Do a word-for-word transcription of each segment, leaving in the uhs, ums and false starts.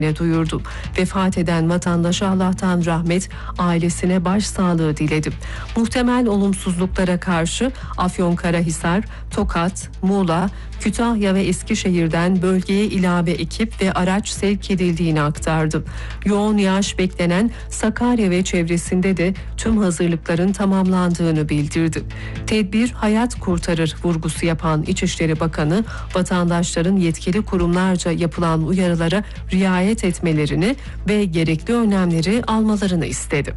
duyurdu. Vefat eden vatandaşa Allah'tan rahmet, ailesine başsağlığı diledi. Muhtemel olumsuzluklara karşı Afyonkarahisar, Tokat, Muğla, Kütahya ve Eskişehir'den bölgeye ilave ekip ve araç sevk edildiğini aktardı. Yoğun yağış beklenen Sakarya ve çevresinde de tüm hazırlıkların tamamlandığını bildirdi. Tedbir hayat kurtarır vurgusu yapan İçişleri Bakanı, vatandaşların yetkili kurumlarca yapılan uyarılara riayet etmelerini ve gerekli önlemleri almalarını istedi.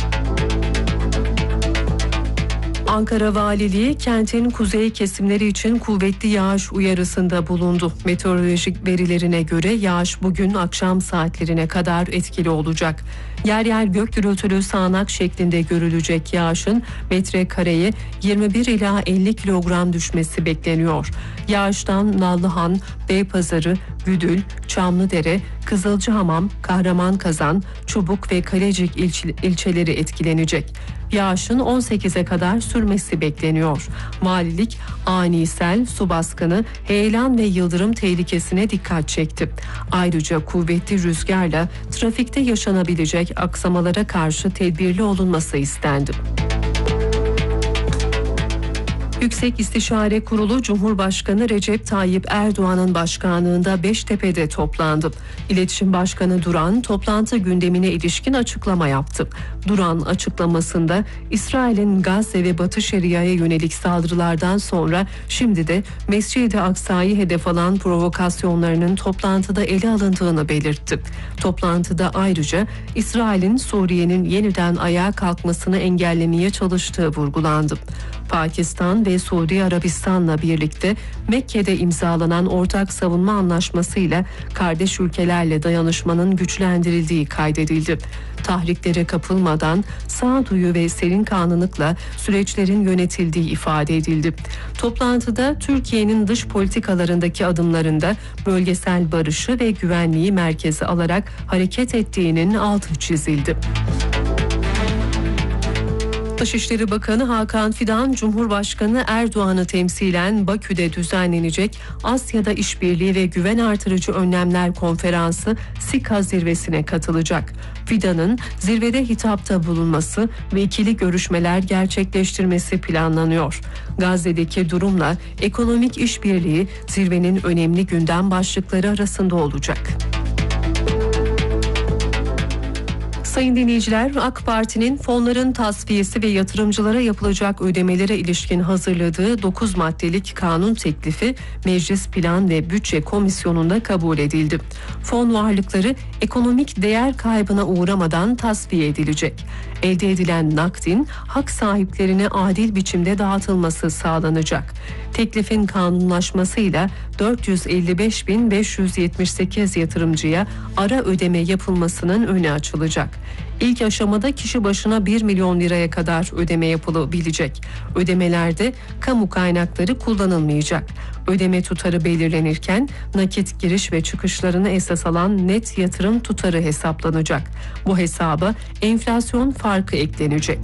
Ankara Valiliği kentin kuzey kesimleri için kuvvetli yağış uyarısında bulundu. Meteorolojik verilerine göre yağış bugün akşam saatlerine kadar etkili olacak. Yer yer gök gürültülü sağanak şeklinde görülecek yağışın metrekareye yirmi bir ila elli kilogram düşmesi bekleniyor. Yağıştan Nallıhan, Beypazarı, Güdül, Çamlıdere, Kızılcahamam, Kahramankazan, Çubuk ve Kalecik ilçe, ilçeleri etkilenecek. Yağışın on sekize kadar sürmesi bekleniyor. Valilik ani sel, su baskını, heyelan ve yıldırım tehlikesine dikkat çekti. Ayrıca kuvvetli rüzgarla trafikte yaşanabilecek aksamalara karşı tedbirli olunması istendi. Yüksek İstişare Kurulu Cumhurbaşkanı Recep Tayyip Erdoğan'ın başkanlığında Beştepe'de toplandı. İletişim Başkanı Duran toplantı gündemine ilişkin açıklama yaptı. Duran açıklamasında İsrail'in Gazze ve Batı Şeria'ya yönelik saldırılardan sonra şimdi de Mescid-i Aksa'yı hedef alan provokasyonlarının toplantıda ele alındığını belirtti. Toplantıda ayrıca İsrail'in Suriye'nin yeniden ayağa kalkmasını engellemeye çalıştığı vurgulandı. Pakistan ve Suudi Arabistan'la birlikte Mekke'de imzalanan ortak savunma anlaşmasıyla kardeş ülkelerle dayanışmanın güçlendirildiği kaydedildi. Tahriklere kapılmadan sağduyu ve serin kanlılıkla süreçlerin yönetildiği ifade edildi. Toplantıda Türkiye'nin dış politikalarındaki adımlarında bölgesel barışı ve güvenliği merkeze alarak hareket ettiğinin altı çizildi. Dışişleri Bakanı Hakan Fidan, Cumhurbaşkanı Erdoğan'ı temsilen Bakü'de düzenlenecek Asya'da İşbirliği ve Güven Artırıcı Önlemler Konferansı SİKA zirvesine katılacak. Fidan'ın zirvede hitapta bulunması ve ikili görüşmeler gerçekleştirmesi planlanıyor. Gazze'deki durumla ekonomik işbirliği zirvenin önemli gündem başlıkları arasında olacak. Sayın dinleyiciler, AK Parti'nin fonların tasfiyesi ve yatırımcılara yapılacak ödemelere ilişkin hazırladığı dokuz maddelik kanun teklifi Meclis Plan ve Bütçe Komisyonu'nda kabul edildi. Fon varlıkları ekonomik değer kaybına uğramadan tasfiye edilecek. Elde edilen nakdin hak sahiplerine adil biçimde dağıtılması sağlanacak. Teklifin kanunlaşmasıyla dört yüz elli beş bin beş yüz yetmiş sekiz yatırımcıya ara ödeme yapılmasının önü açılacak. İlk aşamada kişi başına bir milyon liraya kadar ödeme yapılabilecek. Ödemelerde kamu kaynakları kullanılmayacak. Ödeme tutarı belirlenirken nakit giriş ve çıkışlarını esas alan net yatırım tutarı hesaplanacak. Bu hesaba enflasyon farkı eklenecek.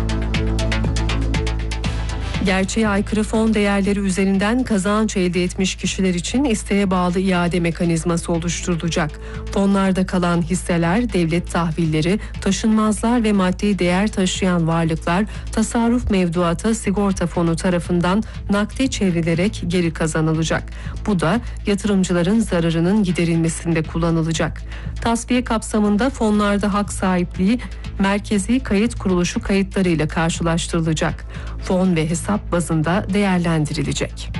Gerçeğe aykırı fon değerleri üzerinden kazanç elde etmiş kişiler için isteğe bağlı iade mekanizması oluşturulacak. Fonlarda kalan hisseler, devlet tahvilleri, taşınmazlar ve maddi değer taşıyan varlıklar tasarruf mevduatı sigorta fonu tarafından nakde çevrilerek geri kazanılacak. Bu da yatırımcıların zararının giderilmesinde kullanılacak. Tasfiye kapsamında fonlarda hak sahipliği merkezi kayıt kuruluşu kayıtlarıyla karşılaştırılacak. Fon ve hesap bazında değerlendirilecek.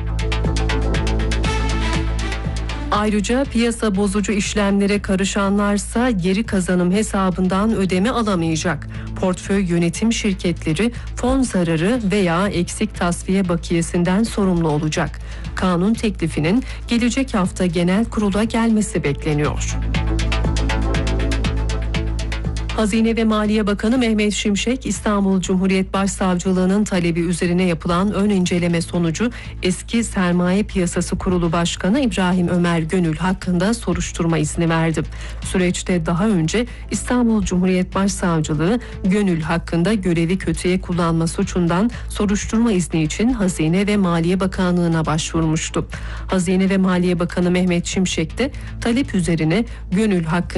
Ayrıca piyasa bozucu işlemlere karışanlarsa geri kazanım hesabından ödeme alamayacak. Portföy yönetim şirketleri fon zararı veya eksik tasfiye bakiyesinden sorumlu olacak. Kanun teklifinin gelecek hafta genel kurula gelmesi bekleniyor. Hazine ve Maliye Bakanı Mehmet Şimşek, İstanbul Cumhuriyet Başsavcılığı'nın talebi üzerine yapılan ön inceleme sonucu eski Sermaye Piyasası Kurulu Başkanı İbrahim Ömer Gönül hakkında soruşturma izni verdi. Süreçte daha önce İstanbul Cumhuriyet Başsavcılığı Gönül hakkında görevi kötüye kullanma suçundan soruşturma izni için Hazine ve Maliye Bakanlığı'na başvurmuştu. Hazine ve Maliye Bakanı Mehmet Şimşek de talep üzerine Gönül hakkında